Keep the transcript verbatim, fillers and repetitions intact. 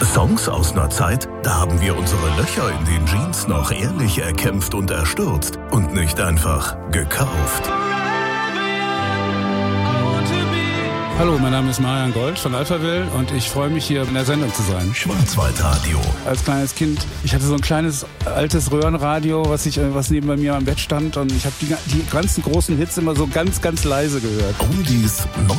Songs aus einer Zeit, da haben wir unsere Löcher in den Jeans noch ehrlich erkämpft und erstürzt und nicht einfach gekauft. Hallo, mein Name ist Marian Gold von Alphaville und ich freue mich, hier in der Sendung zu sein. Schwarzwaldradio. Als kleines Kind, ich hatte so ein kleines altes Röhrenradio, was, ich, was neben bei mir am Bett stand und ich habe die, die ganzen großen Hits immer so ganz, ganz leise gehört. Oldies,